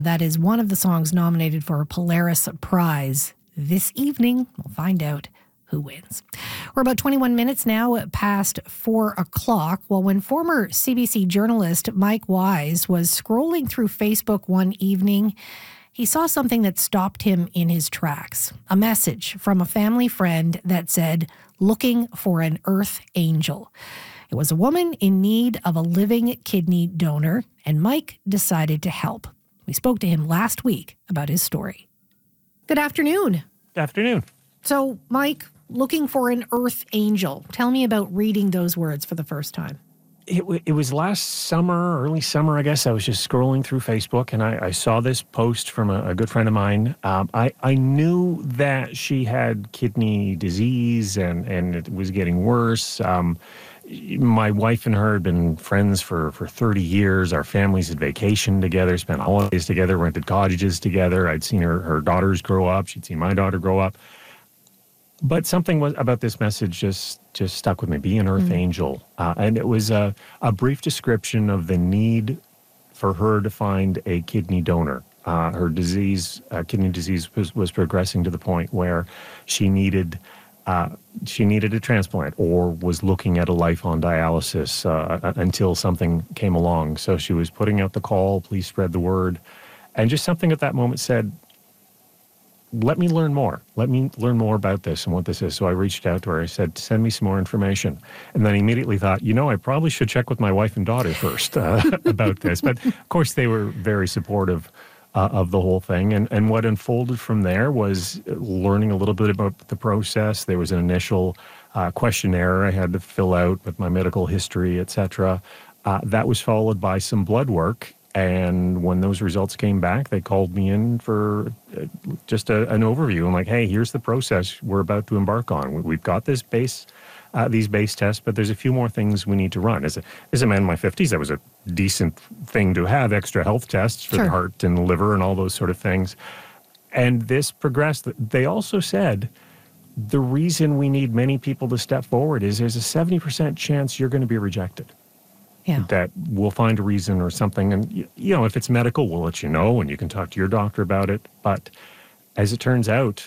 That is one of the songs nominated for a Polaris Prize. This evening, we'll find out who wins. We're about 21 minutes now past 4 o'clock. Well, when former CBC journalist Mike Wise was scrolling through Facebook one evening, he saw something that stopped him in his tracks. A message from a family friend that said, "Looking for an earth angel." It was a woman in need of a living kidney donor, and Mike decided to help. We spoke to him last week about his story. Good afternoon. Good afternoon. So, Mike, looking for an earth angel. Tell me about reading those words for the first time. It was last summer, early summer, I guess. I was just scrolling through Facebook, and I saw this post from a good friend of mine. I knew that she had kidney disease, and it was getting worse. My wife and her had been friends for 30 years. Our families had vacationed together, spent holidays together, rented cottages together. I'd seen her daughters grow up. She'd seen my daughter grow up. But something was about this message just stuck with me, be an earth angel. And it was a brief description of the need for her to find a kidney donor. Her disease, kidney disease, was progressing to the point where she needed a transplant or was looking at a life on dialysis until something came along. So she was putting out the call, please spread the word. And just something at that moment said, let me learn more. Let me learn more about this and what this is. So I reached out to her. I said, send me some more information. And then I immediately thought, I probably should check with my wife and daughter first about this. But of course, they were very supportive of the whole thing. And what unfolded from there was learning a little bit about the process. There was an initial questionnaire I had to fill out with my medical history, et cetera. That was followed by some blood work. And when those results came back, they called me in for just an overview. I'm like, hey, here's the process we're about to embark on. We've got these base tests, but there's a few more things we need to run. As a man in my 50s, that was a decent thing to have, extra health tests for the heart and liver and all those sort of things. And this progressed. They also said the reason we need many people to step forward is there's a 70% chance you're going to be rejected. Yeah. That we'll find a reason or something. And, if it's medical, we'll let you know and you can talk to your doctor about it. But as it turns out,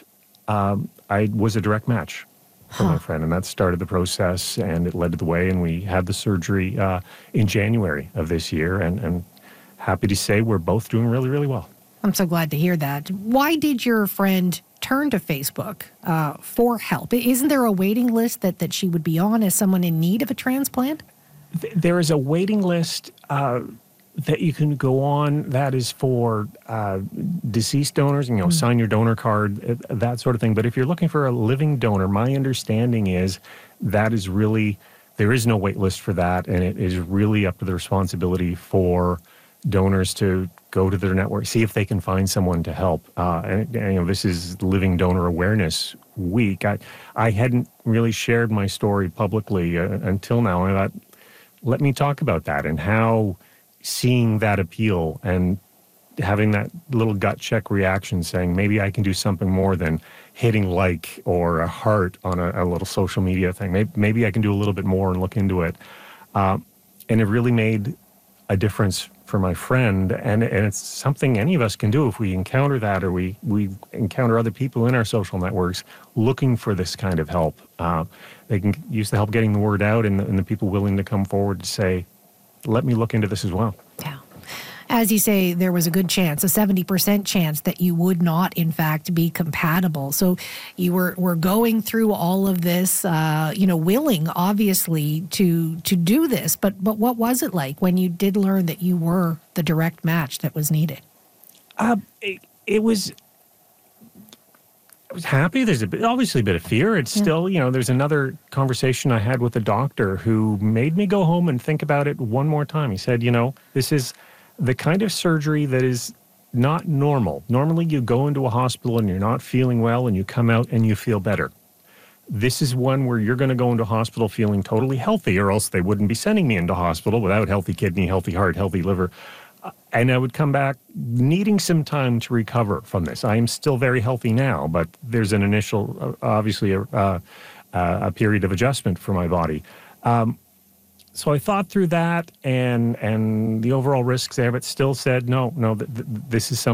I was a direct match for my friend. And that started the process and it led the way. And we had the surgery in January of this year. And happy to say we're both doing really, really well. I'm so glad to hear that. Why did your friend turn to Facebook for help? Isn't there a waiting list that she would be on as someone in need of a transplant? There is a waiting list that you can go on that is for deceased donors, sign your donor card, that sort of thing. But if you're looking for a living donor, my understanding is there is no wait list for that. And it is really up to the responsibility for donors to go to their network, see if they can find someone to help. And this is Living Donor Awareness Week. I hadn't really shared my story publicly until now. And I thought, let me talk about that and how seeing that appeal and having that little gut check reaction saying maybe I can do something more than hitting like or a heart on a little social media thing. Maybe I can do a little bit more and look into it. And it really made a difference for my friend. And it's something any of us can do if we encounter that or we encounter other people in our social networks looking for this kind of help. They can use the help getting the word out and the people willing to come forward to say, let me look into this as well. Yeah. As you say, there was a good chance, a 70% chance that you would not, in fact, be compatible. So you were going through all of this, willing, obviously, to do this. But what was it like when you did learn that you were the direct match that was needed? It was... I was happy. There's obviously a bit of fear. It's still, there's another conversation I had with a doctor who made me go home and think about it one more time. He said, this is the kind of surgery that is not normal. Normally you go into a hospital and you're not feeling well and you come out and you feel better. This is one where you're going to go into hospital feeling totally healthy, or else they wouldn't be sending me into hospital without healthy kidney, healthy heart, healthy liver. And I would come back needing some time to recover from this. I am still very healthy now, but there's an initial, obviously, a period of adjustment for my body. So I thought through that and the overall risks there, but still said, no, this is something